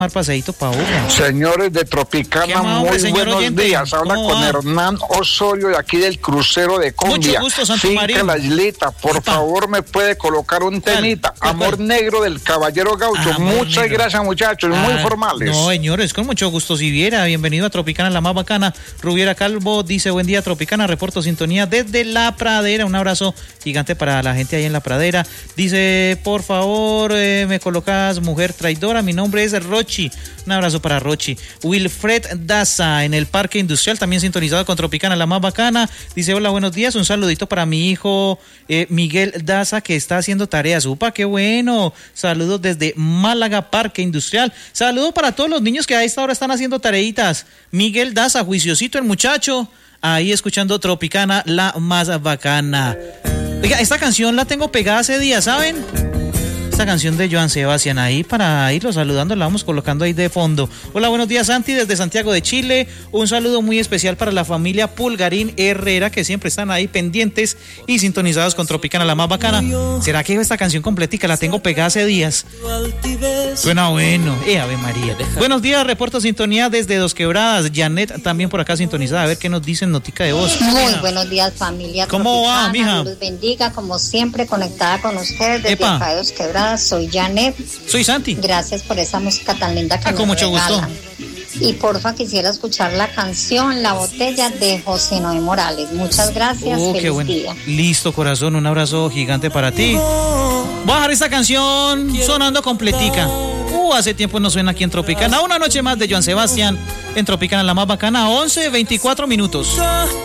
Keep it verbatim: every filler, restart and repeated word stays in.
paseíto pa' Uga. Señores de Tropicana, más, muy hombre, buenos oyente? días. Habla ¿Cómo con va? Hernán Osorio de aquí del crucero de Cumbia. Mucho gusto, Santo Finca Marín. La Islita, por Epa. favor, me puede colocar un ¿Cuál? temita. ¿Cuál, Amor cuál? Negro del Caballero Gaucho. Amor Muchas Negro. gracias, muchachos, muy Ah, formales. No, señores, con mucho gusto. Si viera, bienvenido a Tropicana, la más bacana. Rubiera Calvo dice, buen día, Tropicana, reporto sintonía desde La Pradera. Un abrazo gigante para la gente ahí en La Pradera. Dice, por favor, eh, me colocas mujer traidora. Mi nombre es Rochi. Un abrazo para Rochi. Wilfred Daza en el Parque Industrial, también sintonizado con Tropicana, la más bacana. Dice, hola, buenos días. Un saludito para mi hijo eh, Miguel Daza, que está haciendo tareas. Upa, qué bueno. Saludos desde Málaga, Parque Industrial. Saludos para todos los niños que a esta hora están haciendo tareitas. Miguel Daza, juiciosito el muchacho, ahí escuchando Tropicana, la más bacana. Oiga, esta canción la tengo pegada hace días, ¿saben? Esta canción de Joan Sebastián, ahí para irlo saludando, la vamos colocando ahí de fondo. Hola, buenos días, Santi, desde Santiago de Chile. Un saludo muy especial para la familia Pulgarín Herrera, que siempre están ahí pendientes y sintonizados con Tropicana, la más bacana. ¿Será que esta canción completica la tengo pegada hace días? Suena bueno. Eh, Ave María. Buenos días, reporto sintonía desde Dos Quebradas. Janet también por acá sintonizada. A ver qué nos dicen, notica de voz. Muy Mija. buenos días, familia ¿Cómo va, Tropicana? mija? Dios los bendiga, como siempre, conectada con ustedes desde Epa. acá de Dos Quebradas. Soy Janet. Soy Santi. Gracias por esa música tan linda que Ah, nos con mucho gusto. regalan. Y porfa, quisiera escuchar la canción La Botella de José Noé Morales. Muchas gracias, Oh, feliz qué bueno. día. Listo, corazón, un abrazo gigante para ti. Voy a dejar esta canción sonando completica. Uh, hace tiempo no suena aquí en Tropicana. Una noche más de Joan Sebastián en Tropicana, la más bacana, once veinticuatro minutos.